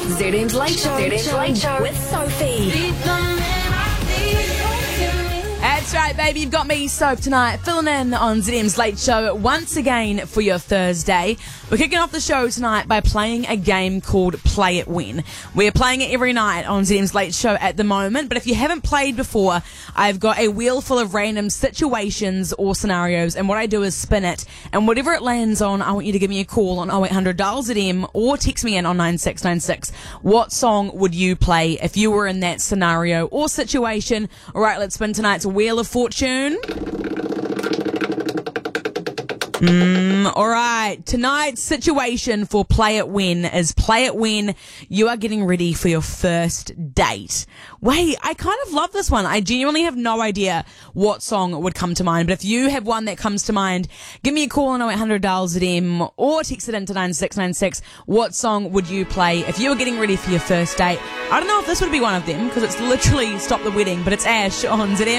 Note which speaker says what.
Speaker 1: ZM's Late Show. ZM's Late Show with Sophie.
Speaker 2: That's right, baby. You've got me, Soap, tonight, filling in on ZM's Late Show once again for your Thursday. We're kicking off the show tonight by playing a game called Play It When. We're playing it every night on ZM's Late Show at the moment, but if you haven't played before, I've got a wheel full of random situations or scenarios, and what I do is spin it, and whatever it lands on, I want you to give me a call on 0800 dial ZM or text me in on 9696. What song would you play if you were in that scenario or situation? All right, let's spin tonight's Wheel of Fortune. All right. Tonight's situation for Play It When is play it when you are getting ready for your first date. Wait, I kind of love this one. I genuinely have no idea what song would come to mind, but if you have one that comes to mind, give me a call on 0800 dial ZM or text it into 9696. What song would you play if you were getting ready for your first date? I don't know if this would be one of them because it's literally Stop the Wedding, but it's Ash on ZM.